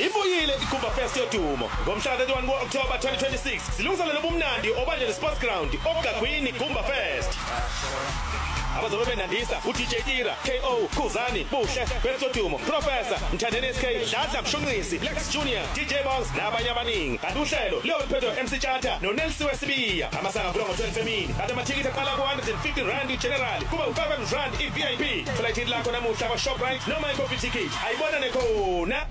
Ibuyile iKumba Fest yodumo ngomhla 31 October 2026 silungiselele ubumnandi obanje le Sports Ground oGagwini Kumba Fest. Abazobe benandisa uDJ Tira, KO, Khuzani, Buhle, Betsodumo, Professor, Mthandeni SK, Dladla Mshunqisi, Lex Junior, DJ Boss nabanye abaningi. Kanti uhlelo loliphethe MC Chata noNelsi Wesibiya. Amasanga avulwa ngo-12 emini. Kanti amathikiti aqala ku-150 iGeneral. Kuba u-500 iVIP. Thola itikiti lakho namuhla kwaShoprite noma iCoffee Ticket. Ayibonane khona.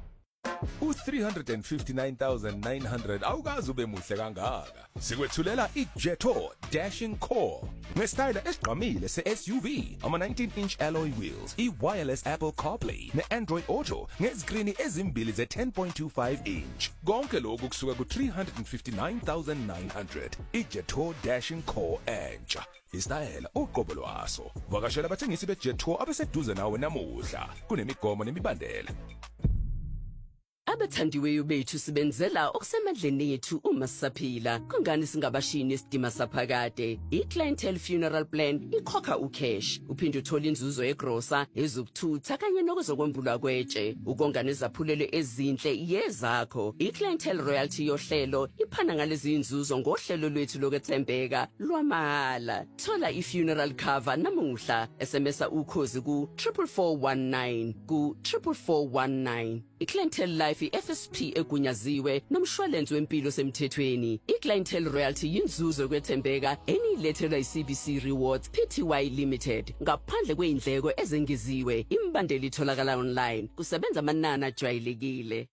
U359,900 awukazi ube muhle kangaka. Sikwethulela iJeto Dashing Core ngesitayile esigqamile se-SUV, ama-19-inch alloy wheels, i-wireless Apple CarPlay ne-Android Auto ngezikrini ezimbili ze-10.25 inch. Konke lokhu kusuka ku359,900. iJeto Dashing Core entsha. Isitayela uqobo lwaso. Vakashela abathengisi beJeto abeseduze nawe namuhla. Kunemigomo nemibandela. Abathandiweyo bethu sibenzela okusemandleni ethu uma sisaphila. Kungani singabashini isidima saphakade? iClientele Funeral Plan ikhokha ucash. Uphinde uthole inzuzo egrosa, ezokuthutha kanye nokuzokwembulwa kwetshe. Ukonga nezaphulelo ezinhle yezakho. iClientele Royalty yohlelo iphana ngalezi inzuzo ngohlelo lwethu lokwethembeka lwamahhala. Thola ifuneral cover namuhla. SMS ukhozi ku 44419 ku 44419. iClientele Life FSP egunyaziwe nomshwalense wempilo semthethweni. iClientele Royalty yinzuzo kwethembeka enilethelwa iCBC Rewards Pty Limited ngaphandle kweindleko ezengeziwe. Imbandeli itholakala online. Kusebenza amanani ajwayelekile.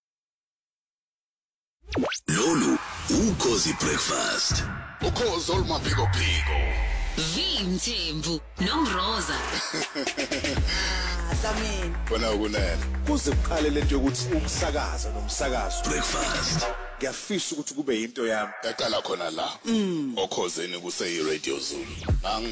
Lolu ukhozi breakfast. Ukhozi olumaphiko phiko. Vimthembu noMroza. Samini. Bona ukunene. Kuze kuqale lento yokuthi ukusakaza nomsakazo Breakfast. ngiyafisa ukuthi kube into yami. Yaqala khona la. Okhozeni kuse Radio Zulu.